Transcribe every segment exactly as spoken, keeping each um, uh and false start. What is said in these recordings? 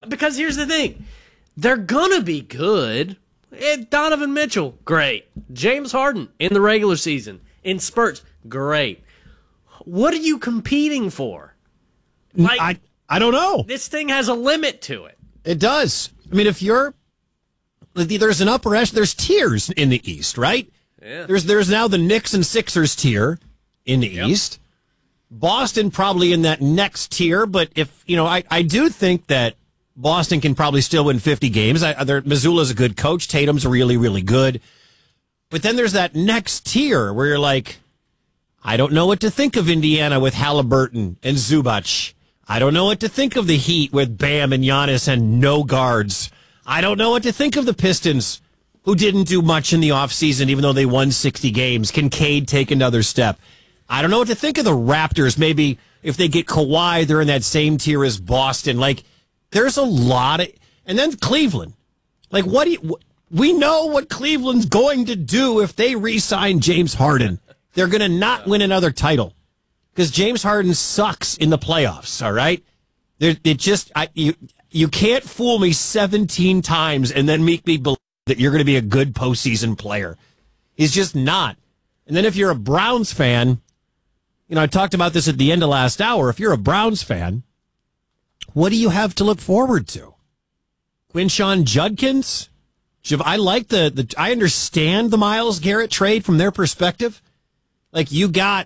because here's the thing. They're going to be good. Donovan Mitchell, great. James Harden in the regular season, in spurts, great. What are you competing for? Like, I, I don't know. This thing has a limit to it. It does. I mean, if you're, there's an upper echelon, there's tiers in the East, right? Yeah. There's there's now the Knicks and Sixers tier in the yep. East. Boston probably in that next tier, but if, you know, I, I do think that Boston can probably still win fifty games. I, Missoula's a good coach. Tatum's really, really good. But then there's that next tier where you're like, I don't know what to think of Indiana with Halliburton and Zubac. I don't know what to think of the Heat with Bam and Giannis and no guards. I don't know what to think of the Pistons, who didn't do much in the offseason, even though they won sixty games. Can Cade take another step? I don't know what to think of the Raptors. Maybe if they get Kawhi, they're in that same tier as Boston. Like, there's a lot of, and then Cleveland. Like, what do you, we know what Cleveland's going to do if they re-sign James Harden. They're going to not win another title because James Harden sucks in the playoffs. All right, there, it just I, you you can't fool me seventeen times and then make me believe that you're going to be a good postseason player. He's just not. And then if you're a Browns fan, you know, I talked about this at the end of last hour. If you're a Browns fan, what do you have to look forward to? Quinshon Judkins? I like the, the, I understand the Myles Garrett trade from their perspective. Like, you got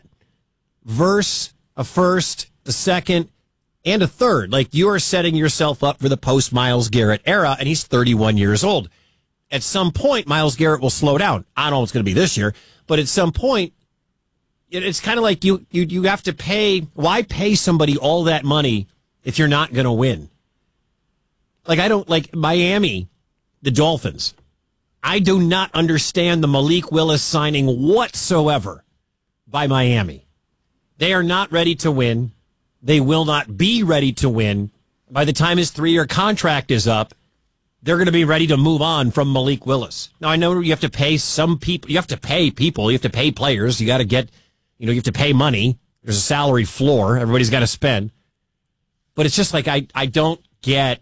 verse, a first, a second, and a third. Like, you are setting yourself up for the post-Myles Garrett era, and he's thirty-one years old. At some point, Myles Garrett will slow down. I don't know what's going to be this year, but at some point, it's kind of like you, you, you have to pay. Why pay somebody all that money if you're not going to win? Like, I don't like Miami, the Dolphins. I do not understand the Malik Willis signing whatsoever by Miami. They are not ready to win. They will not be ready to win. By the time his three-year contract is up, they're going to be ready to move on from Malik Willis. Now, I know you have to pay some people. You have to pay people. You have to pay players. You got to get, you know, you have to pay money. There's a salary floor. Everybody's got to spend. But it's just like, I, I don't get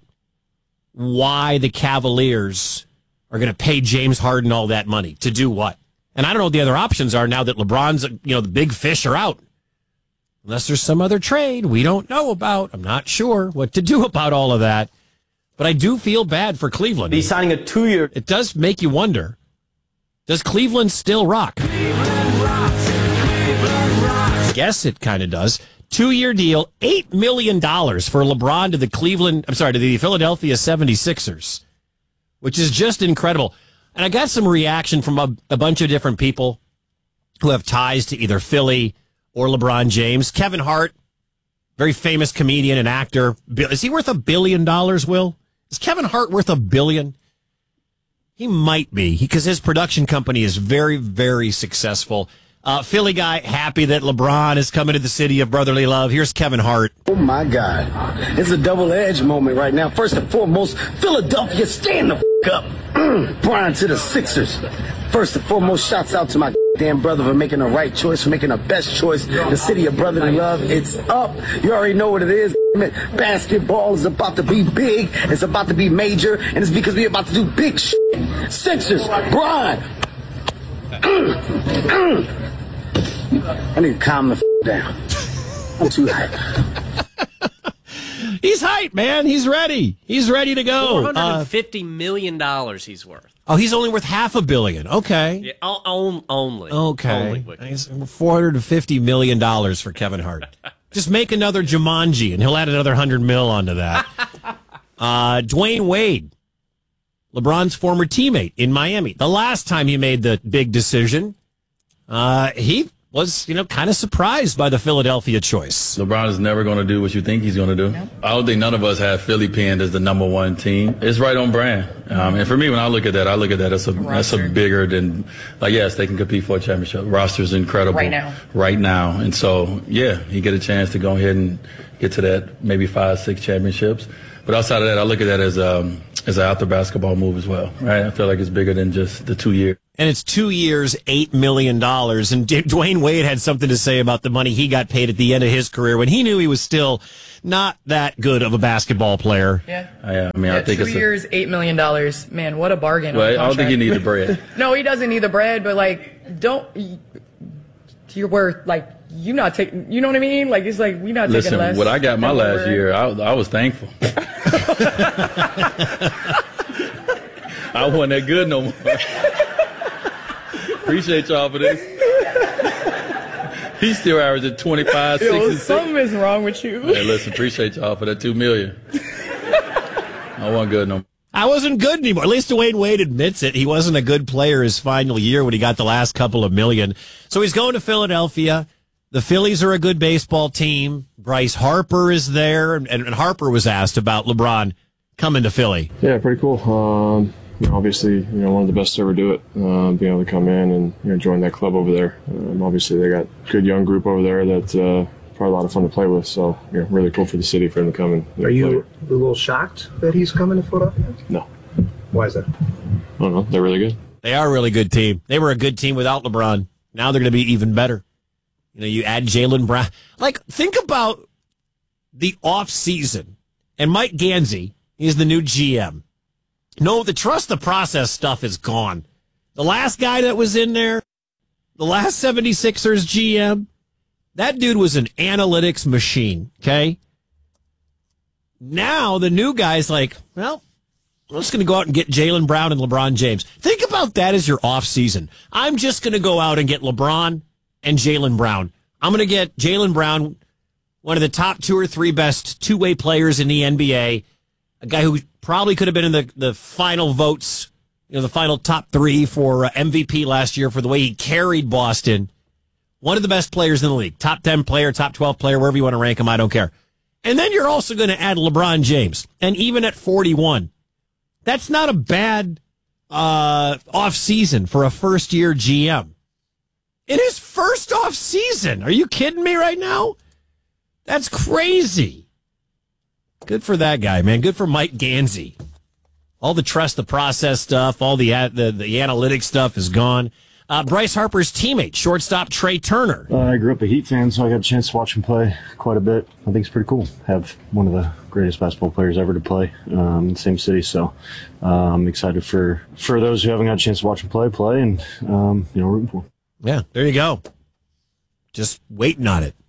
why the Cavaliers are going to pay James Harden all that money. To do what? And I don't know what the other options are now that LeBron's, you know, the big fish are out. Unless there's some other trade we don't know about. I'm not sure what to do about all of that. But I do feel bad for Cleveland. He's signing a two-year. It does make you wonder, does Cleveland still rock? Cleveland rocks. Cleveland rocks. I guess it kind of does. Two-year deal, eight million dollars for LeBron to the Cleveland, I'm sorry, to the Philadelphia seventy-sixers, which is just incredible. And I got some reaction from a, a bunch of different people who have ties to either Philly or LeBron James. Kevin Hart, very famous comedian and actor. Is he worth a billion dollars, Will? Is Kevin Hart worth a billion? He might be, because his production company is very, very successful. Uh, Philly guy, happy that LeBron is coming to the city of brotherly love. Here's Kevin Hart. Oh, my God. It's a double-edged moment right now. First and foremost, Philadelphia, stand the f*** up. Brian to the Sixers. First and foremost, shouts out to my damn brother for making the right choice, for making the best choice. The city of brotherly love, it's up. You already know what it is. Basketball is about to be big. It's about to be major. And it's because we're about to do big shit. Sixers, Brian. I need to calm the f*** down. I'm too hyped. He's hyped, man. He's ready. He's ready to go. four hundred fifty million dollars he's worth. Oh, he's only worth half a billion. Okay. Yeah, on, only. Okay. Only He's four hundred fifty million dollars for Kevin Hart. Just make another Jumanji, and he'll add another one hundred mil onto that. uh, Dwayne Wade, LeBron's former teammate in Miami. The last time he made the big decision, uh, he was, you know, kind of surprised by the Philadelphia choice. LeBron is never going to do what you think he's going to do. Nope. I don't think none of us have Philly pinned as the number one team. It's right on brand. Um, and for me, when I look at that, I look at that as a, that's a bigger than, like, yes, they can compete for a championship. Roster's incredible. Right now. Right now. And so, yeah, he get a chance to go ahead and get to that maybe five, six championships. But outside of that, I look at that as um as an out-the basketball move as well, right? I feel like it's bigger than just the two years. And it's two years, eight million dollars. And D- Dwayne Wade had something to say about the money he got paid at the end of his career when he knew he was still not that good of a basketball player. Yeah. I, I mean, yeah, I think two it's years, eight million dollars. Man, what a bargain! Well, on a I don't think you need the contract. bread. No, he doesn't need the bread, but like, don't. You're worth like you not taking. You know what I mean? Like it's like we not Listen, taking less. what I got my than last we're- year, I, I was thankful. I wasn't that good no more. Appreciate y'all for this. He's still averaging twenty-five, six, Yo, and something six. is wrong with you. Hey, listen, appreciate y'all for that two million. I wasn't good no more. I wasn't good anymore. At least Dwayne Wade admits it. He wasn't a good player his final year when he got the last couple of million. So he's going to Philadelphia. The Phillies are a good baseball team. Bryce Harper is there. And, and Harper was asked about LeBron coming to Philly. Yeah, pretty cool. Um, you know, obviously, you know, one of the best to ever do it. Um, being able to come in and you know join that club over there. Um, obviously, they got a good young group over there that's uh, probably a lot of fun to play with. So, you know, really cool for the city for him to come and. You know, Are you play. a little shocked that he's coming to Philadelphia? No, Why is that? I don't know. They're really good. They are a really good team. They were a good team without LeBron. Now they're going to be even better. You know, you add Jaylen Brown. Like, think about the off season. And Mike Gansey, he's the new G M. No, the trust the process stuff is gone. The last guy that was in there, the last seventy-sixers G M, that dude was an analytics machine, okay? Now the new guy's like, well, I'm just going to go out and get Jaylen Brown and LeBron James. Think about that as your off season. I'm just going to go out and get LeBron and Jaylen Brown. I'm going to get Jaylen Brown, one of the top two or three best two-way players in the N B A, a guy who probably could have been in the, the final votes, you know, the final top three for uh, M V P last year for the way he carried Boston. One of the best players in the league. Top ten player, top twelve player, wherever you want to rank him, I don't care. And then you're also going to add LeBron James. And even at forty-one, that's not a bad uh, off-season for a first-year G M. In his first off-season. Are you kidding me right now? That's crazy. Good for that guy, man. Good for Mike Gansey. All the trust the process stuff, all the the, the analytics stuff is gone. Uh, Bryce Harper's teammate, shortstop Trey Turner. Uh, I grew up a Heat fan, so I got a chance to watch him play quite a bit. I think it's pretty cool. Have one of the greatest basketball players ever to play um, in the same city. So uh, I'm excited for, for those who haven't got a chance to watch him play, play, and um, you know, rooting for him. Yeah, there you go. Just waiting on it.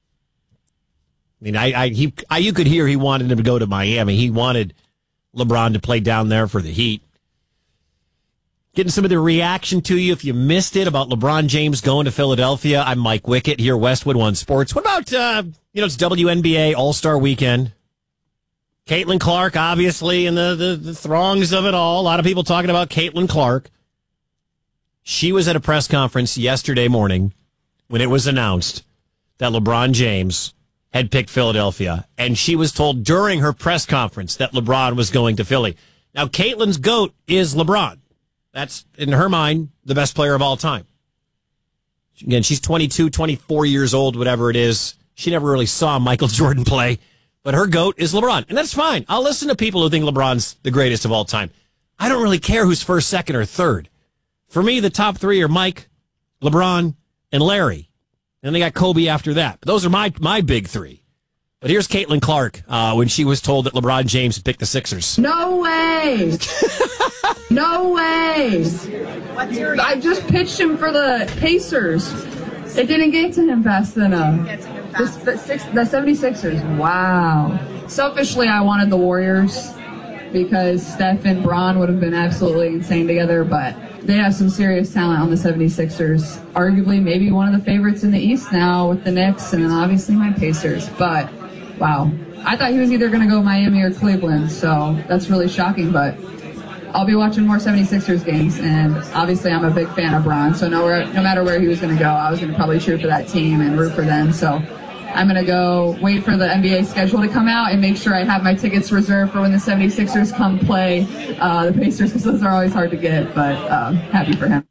I mean, I, I, he, I, you could hear he wanted him to go to Miami. He wanted LeBron to play down there for the Heat. Getting some of the reaction to you if you missed it about LeBron James going to Philadelphia. I'm Mike Wickett here, Westwood One Sports. What about, uh, you know, it's W N B A All-Star Weekend. Caitlin Clark, obviously, in the, the, the throngs of it all. A lot of people talking about Caitlin Clark. She was at a press conference yesterday morning when it was announced that LeBron James had picked Philadelphia. And she was told during her press conference that LeBron was going to Philly. Now, Caitlin's GOAT is LeBron. That's, in her mind, the best player of all time. Again, she's twenty-two, twenty-four years old, whatever it is. She never really saw Michael Jordan play, but her GOAT is LeBron. And that's fine. I'll listen to people who think LeBron's the greatest of all time. I don't really care who's first, second, or third. For me, the top three are Mike, LeBron, and Larry. And they got Kobe after that. But those are my, my big three. But here's Caitlin Clark uh, when she was told that LeBron James had picked the Sixers. No way. No way. I just pitched him for the Pacers. It didn't get to him fast enough. The, the, six, the seventy-sixers. Wow. Selfishly, I wanted the Warriors because Steph and Bron would have been absolutely insane together, but they have some serious talent on the seventy-sixers. Arguably, maybe one of the favorites in the East now with the Knicks, and then obviously my Pacers. But, wow. I thought he was either going to go Miami or Cleveland, so that's really shocking, but I'll be watching more seventy-sixers games, and obviously I'm a big fan of Bron, so no, no matter where he was going to go, I was going to probably cheer for that team and root for them. So I'm going to go wait for the N B A schedule to come out and make sure I have my tickets reserved for when the seventy-sixers come play uh, the Pacers, because those are always hard to get, but um, happy for him.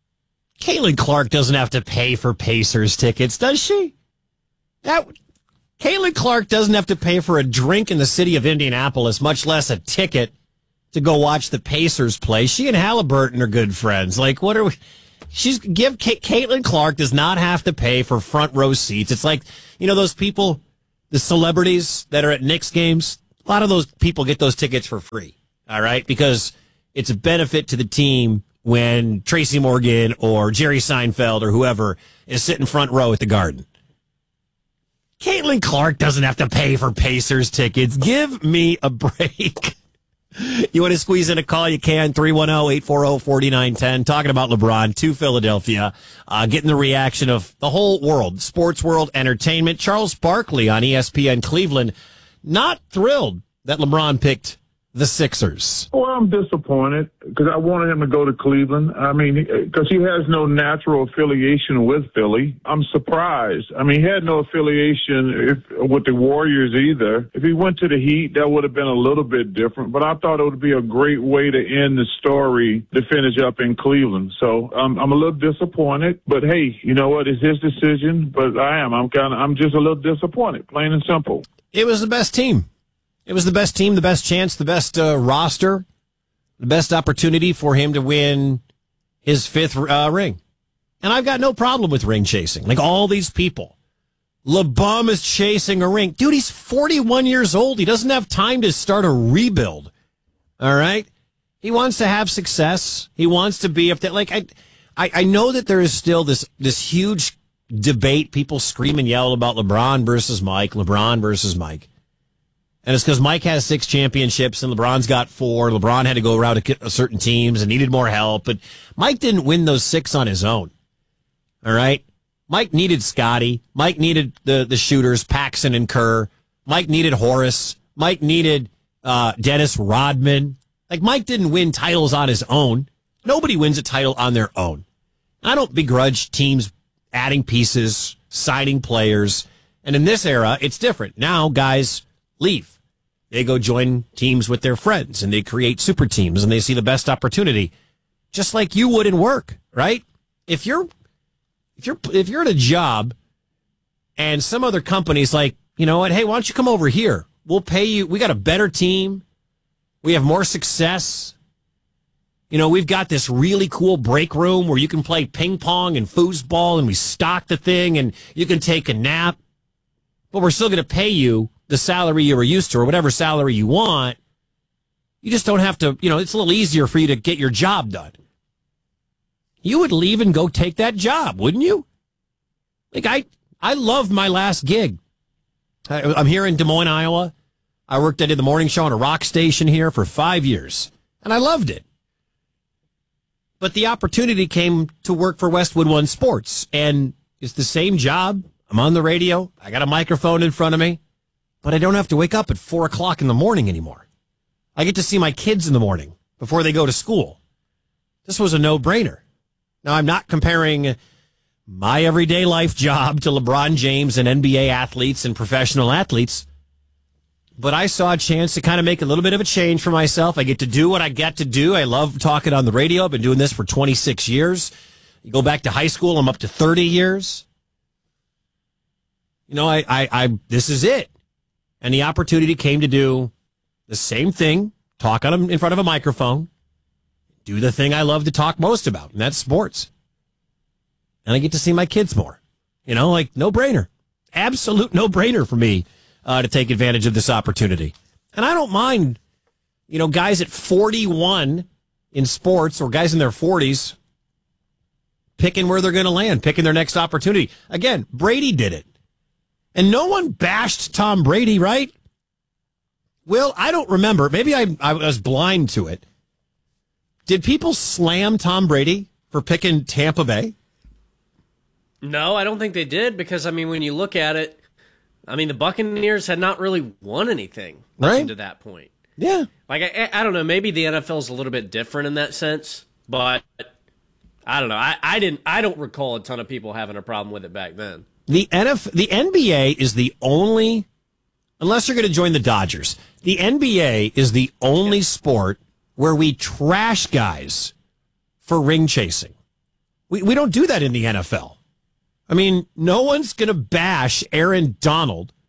Caitlin Clark doesn't have to pay for Pacers tickets, does she? That Caitlin Clark doesn't have to pay for a drink in the city of Indianapolis, much less a ticket to go watch the Pacers play. She and Halliburton are good friends. Like, what are we? She's give Caitlin Clark does not have to pay for front row seats. It's like, you know, those people, the celebrities that are at Knicks games. A lot of those people get those tickets for free. All right, because it's a benefit to the team when Tracy Morgan or Jerry Seinfeld or whoever is sitting front row at the Garden. Caitlin Clark doesn't have to pay for Pacers tickets. Give me a break. You want to squeeze in a call? You can. three one zero, eight four zero, four nine one zero. Talking about LeBron to Philadelphia. Uh, getting the reaction of the whole world. Sports world, entertainment. Charles Barkley on E S P N Cleveland. Not thrilled that LeBron picked the Sixers. Well, I'm disappointed because I wanted him to go to Cleveland. I mean, because he has no natural affiliation with Philly. I'm surprised. I mean, he had no affiliation if, with the Warriors either. If he went to the Heat, that would have been a little bit different. But I thought it would be a great way to end the story to finish up in Cleveland. So um, I'm a little disappointed. But hey, you know what? It's his decision. But I am. I'm kind of. I'm just a little disappointed, plain and simple. It was the best team. It was the best team, the best chance, the best uh, roster, the best opportunity for him to win his fifth uh, ring. And I've got no problem with ring chasing. Like all these people. LeBum is chasing a ring. Dude, he's forty-one years old. He doesn't have time to start a rebuild. All right? He wants to have success. He wants to be up there. Like, I, I, I know that there is still this, this huge debate. People scream and yell about LeBron versus Mike, LeBron versus Mike. And it's because Mike has six championships and LeBron's got four. LeBron had to go around to certain teams and needed more help. But Mike didn't win those six on his own. All right? Mike needed Scotty. Mike needed the, the shooters, Paxson and Kerr. Mike needed Horace. Mike needed uh, Dennis Rodman. Like, Mike didn't win titles on his own. Nobody wins a title on their own. I don't begrudge teams adding pieces, signing players. And in this era, it's different. Now, guys leave. They go join teams with their friends and they create super teams and they see the best opportunity, just like you would in work, right? If you're, if you're, if you're at a job and some other company's like, you know what? Hey, why don't you come over here? We'll pay you. We got a better team. We have more success. You know, we've got this really cool break room where you can play ping pong and foosball and we stock the thing and you can take a nap, but we're still going to pay you the salary you were used to or whatever salary you want. You just don't have to, you know, it's a little easier for you to get your job done. You would leave and go take that job, wouldn't you? Like, I, I loved my last gig. I, I'm here in Des Moines, Iowa. I worked, I did the morning show on a rock station here for five years, and I loved it. But the opportunity came to work for Westwood One Sports, and it's the same job. I'm on the radio. I got a microphone in front of me. But I don't have to wake up at four o'clock in the morning anymore. I get to see my kids in the morning before they go to school. This was a no-brainer. Now, I'm not comparing my everyday life job to LeBron James and N B A athletes and professional athletes, but I saw a chance to kind of make a little bit of a change for myself. I get to do what I get to do. I love talking on the radio. I've been doing this for twenty-six years. You go back to high school, I'm up to thirty years. You know, I, I, I this is it. And the opportunity came to do the same thing, talk on in front of a microphone, do the thing I love to talk most about, and that's sports. And I get to see my kids more. You know, like, no-brainer. Absolute no-brainer for me uh, to take advantage of this opportunity. And I don't mind, you know, guys at forty-one in sports or guys in their forties picking where they're going to land, picking their next opportunity. Again, Brady did it. And no one bashed Tom Brady, right? Will, I don't remember. Maybe I, I was blind to it. Did people slam Tom Brady for picking Tampa Bay? No, I don't think they did because, I mean, when you look at it, I mean, the Buccaneers had not really won anything right to that point. Yeah. Like, I, I don't know, maybe the N F L is a little bit different in that sense, but I don't know. I, I didn't. I don't recall a ton of people having a problem with it back then. The N F L, the N B A is the only, unless you're going to join the Dodgers, the N B A is the only yeah. sport where we trash guys for ring chasing. We we don't do that in the N F L. I mean, no one's going to bash Aaron Donald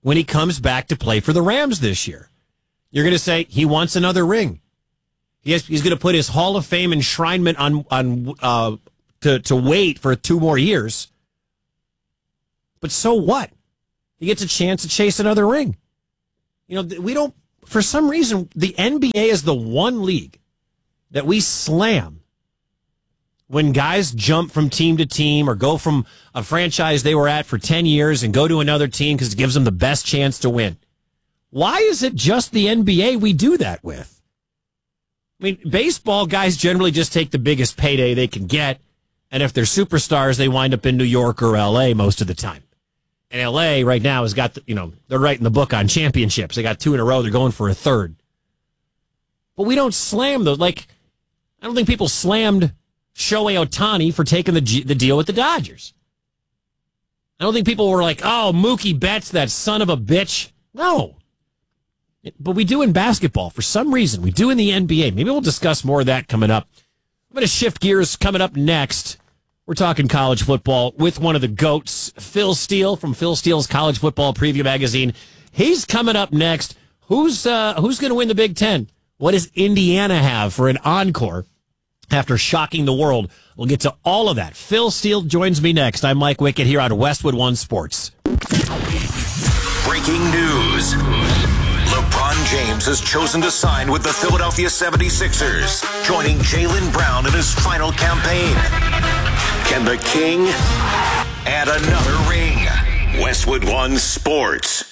when he comes back to play for the Rams this year. You're going to say he wants another ring. He has, he's going to put his Hall of Fame enshrinement on on uh, to to wait for two more years. But so what? He gets a chance to chase another ring. You know, we don't. For some reason, the N B A is the one league that we slam when guys jump from team to team or go from a franchise they were at for ten years and go to another team because it gives them the best chance to win. Why is it just the N B A we do that with? I mean, baseball guys generally just take the biggest payday they can get, and if they're superstars, they wind up in New York or L A most of the time. And L A right now has got, the, you know, they're writing the book on championships. They got two in a row. They're going for a third. But we don't slam those. Like, I don't think people slammed Shohei Ohtani for taking the G- the deal with the Dodgers. I don't think people were like, oh, Mookie Betts, that son of a bitch. No. But we do in basketball for some reason. We do in the N B A. Maybe we'll discuss more of that coming up. I'm going to shift gears coming up next. We're talking college football with one of the GOATs, Phil Steele from Phil Steele's College Football Preview Magazine. He's coming up next. Who's uh, who's going to win the Big Ten? What does Indiana have for an encore after shocking the world? We'll get to all of that. Phil Steele joins me next. I'm Mike Wickett here on Westwood One Sports. Breaking news. LeBron James has chosen to sign with the Philadelphia seventy-sixers, joining Jaylen Brown in his final campaign. Can the King add another ring? Westwood One Sports.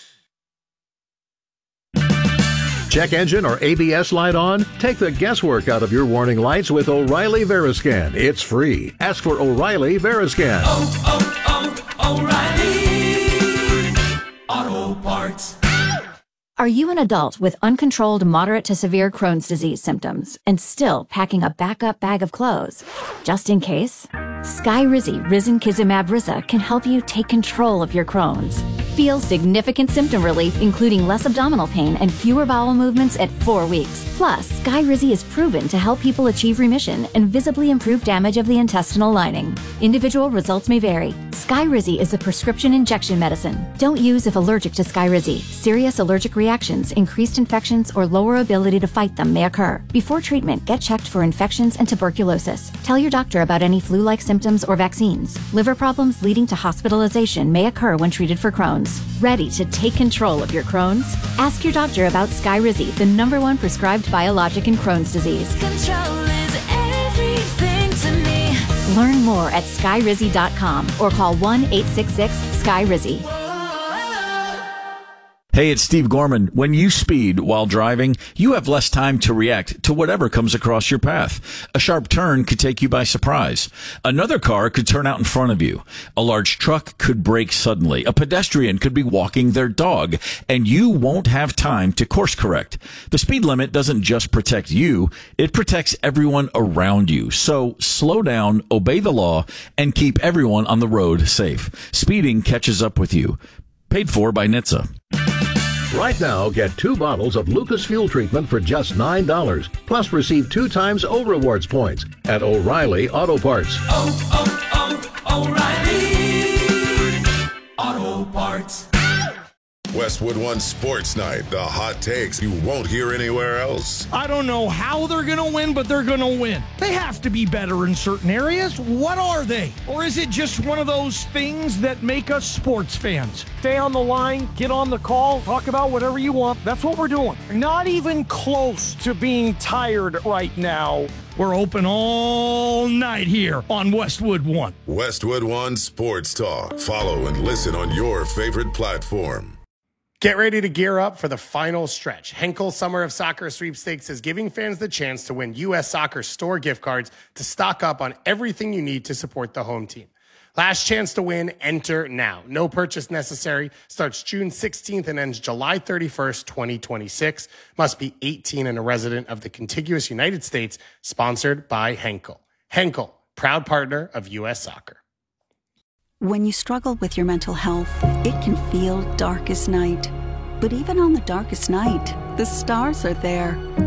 Check engine or A B S light on? Take the guesswork out of your warning lights with O'Reilly Veriscan. It's free. Ask for O'Reilly Veriscan. Oh, oh, oh, O'Reilly Auto Parts. Are you an adult with uncontrolled moderate to severe Crohn's disease symptoms and still packing a backup bag of clothes? Just in case? Skyrizi Risankizumab Riza can help you take control of your Crohn's. Feel significant symptom relief, including less abdominal pain and fewer bowel movements at four weeks. Plus, Skyrizi is proven to help people achieve remission and visibly improve damage of the intestinal lining. Individual results may vary. Skyrizi is a prescription injection medicine. Don't use if allergic to Skyrizi. Serious allergic reactions, increased infections, or lower ability to fight them may occur. Before treatment, get checked for infections and tuberculosis. Tell your doctor about any flu-like symptoms or vaccines. Liver problems leading to hospitalization may occur when treated for Crohn's. Ready to take control of your Crohn's? Ask your doctor about Skyrizi, the number one prescribed biologic in Crohn's disease. Control is everything to me. Learn more at skyrizi dot com or call one eight six six sky rizi. Hey, it's Steve Gorman. When you speed while driving, you have less time to react to whatever comes across your path. A sharp turn could take you by surprise. Another car could turn out in front of you. A large truck could brake suddenly. A pedestrian could be walking their dog, and you won't have time to course correct. The speed limit doesn't just protect you, it protects everyone around you. So slow down, obey the law, and keep everyone on the road safe. Speeding catches up with you. Paid for by N H T S A. Right now, get two bottles of Lucas Fuel Treatment for just nine dollars. Plus, receive two times O Rewards points at O'Reilly Auto Parts. Oh, oh, oh, O'Reilly Auto Parts. Westwood One Sports Night, the hot takes you won't hear anywhere else. I don't know how they're going to win, but they're going to win. They have to be better in certain areas. What are they? Or is it just one of those things that make us sports fans? Stay on the line, get on the call, talk about whatever you want. That's what we're doing. Not even close to being tired right now. We're open all night here on Westwood One. Westwood One Sports Talk. Follow and listen on your favorite platform. Get ready to gear up for the final stretch. Henkel Summer of Soccer Sweepstakes is giving fans the chance to win U S Soccer store gift cards to stock up on everything you need to support the home team. Last chance to win, enter now. No purchase necessary. Starts June sixteenth and ends July thirty-first, twenty twenty-six. Must be eighteen and a resident of the contiguous United States. Sponsored by Henkel. Henkel, proud partner of U S Soccer. When you struggle with your mental health, it can feel dark as night. But even on the darkest night, the stars are there.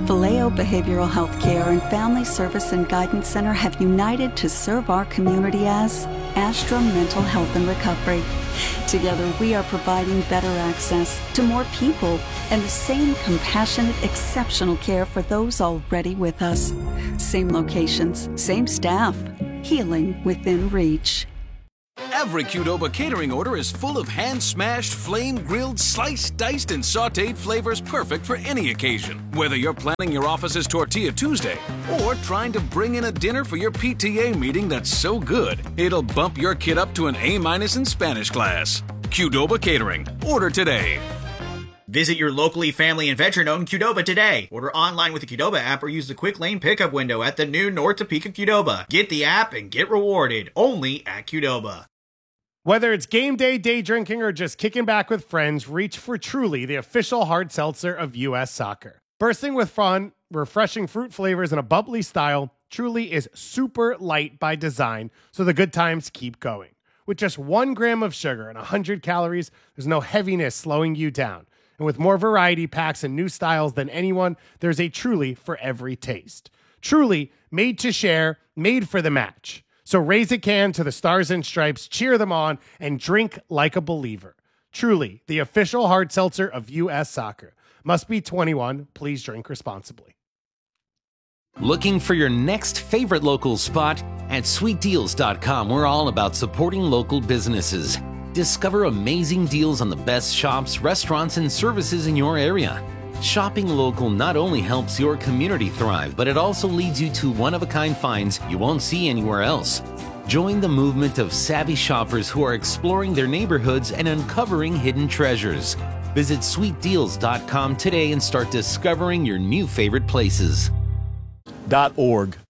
Vallejo Behavioral Health Care and Family Service and Guidance Center have united to serve our community as Astra Mental Health and Recovery. Together, we are providing better access to more people and the same compassionate, exceptional care for those already with us. Same locations, same staff, healing within reach. Every Qdoba catering order is full of hand-smashed, flame-grilled, sliced, diced, and sautéed flavors perfect for any occasion. Whether you're planning your office's Tortilla Tuesday or trying to bring in a dinner for your P T A meeting that's so good, it'll bump your kid up to an A-minus in Spanish class. Qdoba Catering. Order today. Visit your locally family and veteran-owned Qdoba today. Order online with the Qdoba app or use the quick lane pickup window at the new North Topeka Qdoba. Get the app and get rewarded only at Qdoba. Whether it's game day, day drinking, or just kicking back with friends, reach for Truly, the official hard seltzer of U S Soccer. Bursting with fun, refreshing fruit flavors, and a bubbly style, Truly is super light by design, so the good times keep going. With just one gram of sugar and one hundred calories, there's no heaviness slowing you down. And with more variety packs and new styles than anyone, there's a Truly for every taste. Truly, made to share, made for the match. So raise a can to the Stars and Stripes, cheer them on, and drink like a believer. Truly, the official hard seltzer of U S Soccer. Must be twenty-one. Please drink responsibly. Looking for your next favorite local spot? At sweet deals dot com, we're all about supporting local businesses. Discover amazing deals on the best shops, restaurants, and services in your area. Shopping local not only helps your community thrive, but it also leads you to one-of-a-kind finds you won't see anywhere else. Join the movement of savvy shoppers who are exploring their neighborhoods and uncovering hidden treasures. Visit sweet deals dot com today and start discovering your new favorite places. .org.